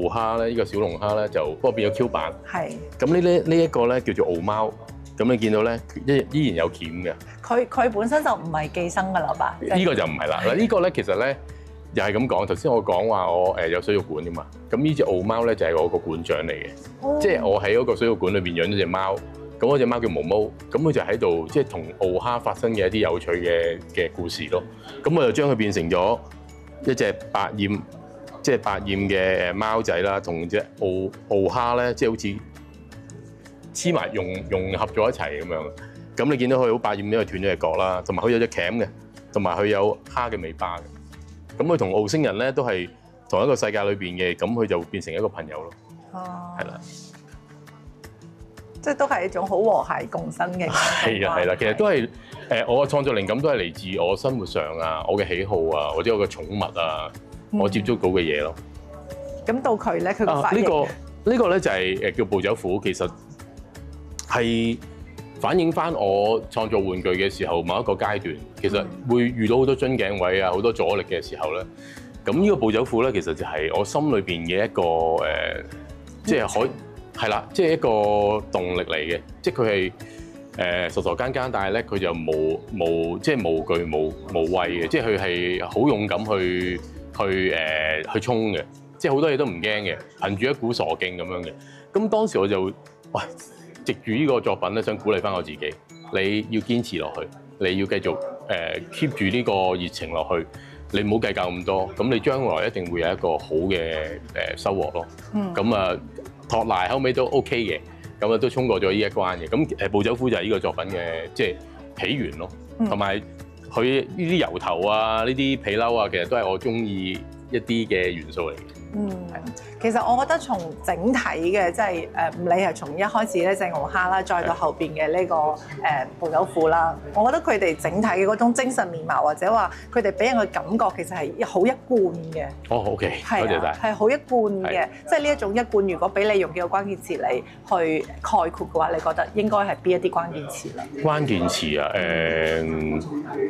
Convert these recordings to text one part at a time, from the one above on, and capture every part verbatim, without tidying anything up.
蝦咧，呢、呢個小龍蝦咧就不過變咗 Q 版。 係。 咁呢呢呢一個咧叫做澳貓，咁你見到咧依依然有鉗嘅。 佢佢本身就唔係寄生㗎啦吧？ 呢個就唔係啦。嗱呢個咧其實咧又係咁講，頭先我講話我誒有水族館㗎嘛，咁呢隻澳貓咧就係我個館長嚟嘅， 哦、 即係我喺嗰個水族館裏邊養咗隻貓。咁嗰隻貓叫毛毛，咁佢就喺度即係同澳蝦發生嘅一啲有趣嘅嘅故事咯。咁我就將佢變成咗一隻百厭，即係百厭嘅誒貓仔啦，同隻澳澳蝦咧，即係好似黐埋融融合咗一齊咁樣。咁你見到佢好百厭，因為斷咗隻角啦，同埋佢有隻鉗嘅，同埋佢有蝦嘅尾巴嘅。咁佢同澳星人咧都係同一個世界裏邊嘅，咁佢就變成一個朋友咯。哦，係啦。 即係都係一種好和諧共生嘅。 係啊係啦，其實都係誒，我嘅創作靈感都係嚟自我生活上啊，我嘅喜好啊，或者我嘅寵物啊，嗯、我接觸到嘅嘢咯。 咁到佢咧，佢個啊呢、呢個呢、呢個咧就係誒叫暴走虎，其實係反映翻我創作玩具嘅時候某一個階段，其實會遇到好多樽頸位啊，好多阻力嘅時候咧。咁呢個暴走虎咧，其實就係我心裏邊嘅一個誒、呃，即係可。係啦，即係一個動力嚟嘅，即係佢係誒傻傻更更，但係咧佢就無無即係無懼無無畏嘅，即係佢係好勇敢去去誒、呃、去衝嘅，即係好多嘢都唔驚嘅，憑住一股傻勁咁樣嘅。咁當時我就喂，藉住呢個作品咧，想鼓勵翻我自己，你要堅持落去，你要繼續誒 keep 住呢個熱情落去，你唔好計較咁多，咁你將來一定會有一個好嘅誒收穫咯。嗯，咁啊。托賴後尾都 OK 嘅，咁啊都衝過咗呢一關嘅。咁誒暴走虎就係呢個作品嘅即係起源咯，同埋佢呢啲油頭啊、呢啲皮褸啊，其實都係我中意一啲嘅元素嚟嘅。 嗯，其實我覺得從整體嘅即係誒，唔理係從一開始咧隻澳蝦啦，再到後邊嘅呢個誒暴走虎啦，我覺得佢哋整體嘅嗰種精神面貌，或者話佢哋俾人嘅感覺，其實係好一貫嘅。 哦 ，OK，多謝晒。 係好一貫嘅，即係呢一種一貫。如果俾你用幾個關鍵詞嚟去概括嘅話，你覺得應該係邊一啲關鍵詞啦？關鍵詞啊，誒、嗯。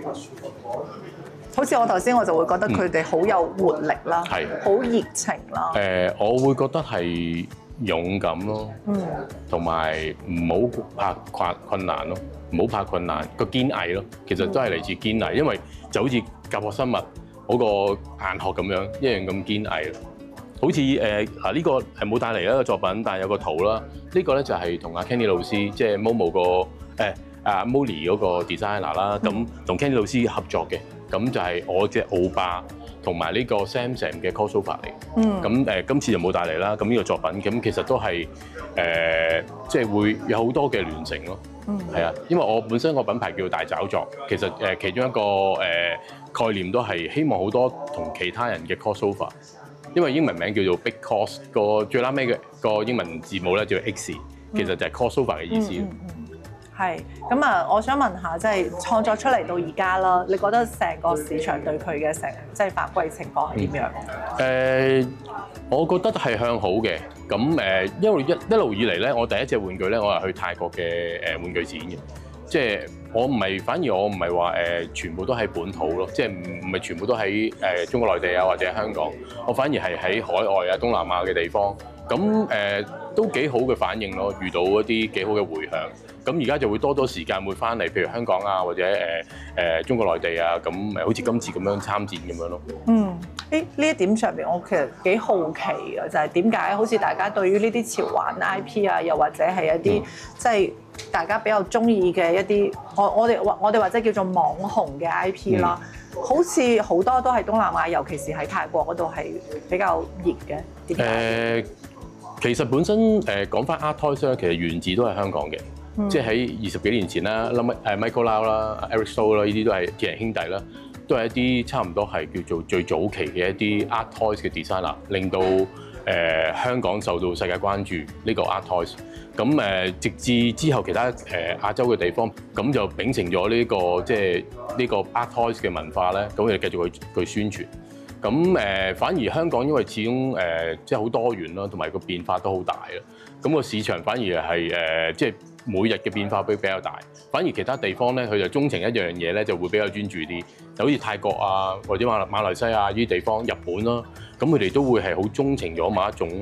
好似我頭先我就會覺得佢哋好有活力啦，係好熱情啦。 誒、呃，我會覺得係勇敢咯，嗯，同埋唔好怕困困難咯，唔好怕困難個堅毅咯。其實都係嚟自堅毅，因為就好似甲殼生物嗰個硬殼咁樣一樣咁堅毅咯。好似誒嗱呢個係冇帶嚟一個作品，但係有個圖啦。呢、這個咧就係同阿 Kenny 老師即係 Momo 個誒阿 Molly 嗰個 designer 啦，咁同 Kenny 老師合作嘅。咁就係我隻澳霸同埋呢個 Sam Sam 嘅 crossover 嚟。嗯。咁誒，今次就冇帶嚟啦。咁呢個作品，咁其實都係誒，即、呃、係、就是、會有好多嘅聯乘咯。嗯。係啊，因為我本身個品牌叫大找作，其實誒其中一個誒、呃、概念都係希望好多同其他人嘅 crossover。因為英文名叫做 Big Cross， 個最拉尾嘅個英文字母咧叫 X， 其實就係 crossover 嘅意思。嗯嗯嗯係，咁啊，我想問下，即係創作出嚟到而家啦，你覺得成個市場對佢嘅成即係反饋情況係點樣？誒、 嗯呃，我覺得係向好嘅。咁誒，因為一一路以嚟咧，我第一隻玩具咧，我係去泰國嘅誒玩具展嘅。即係我唔係，反而我唔係話誒全部都喺本土咯，即係唔唔係全部都喺誒中國內地啊或者香港，我反而係喺海外啊東南亞嘅地方。咁誒、呃、都幾好嘅反應咯，遇到一啲幾好嘅迴響。咁而家就會多多時間會翻嚟，譬如香港啊，或者誒誒、呃、中國內地啊，咁誒好似今次咁樣參展咁樣咯。嗯， 誒呢一點上邊，我其實幾好奇嘅，就係點解好似大家對於呢啲潮玩 I P 啊，又或者係一啲、嗯、即係大家比較中意嘅一啲，我我哋我哋或者叫做網紅嘅 I P 啦、嗯，好似好多都係東南亞，尤其是喺泰國嗰度係比較熱嘅。點解？ 誒，其實本身誒講翻 Art Toys 咧，其實源自都係香港嘅。嗯、即係喺二十幾年前啦，誒 Michael Lau 啦、Eric So 啦，呢啲都係鐵人兄弟啦，都係一啲差唔多係叫做最早期嘅一啲 Art Toys 嘅 designer， 令到誒、呃、香港受到世界關注呢個 Art Toys。咁誒直至之後其他誒、呃、亞洲嘅地方，咁就秉承咗呢個即係呢個 Art Toys 嘅文化咧，咁佢哋繼續去去宣傳。咁誒、呃、反而香港因為始終誒、呃、即係好多元啦，同埋個變化都好大啦。咁個市場反而係誒、呃、即係每日嘅變化比比較大。反而其他地方咧，佢就鍾情一樣嘢咧，就會比較專注啲。就好似泰國啊，或者馬馬來西亞呢啲地方、日本啦、啊，咁佢哋都會係好鍾情咗某一種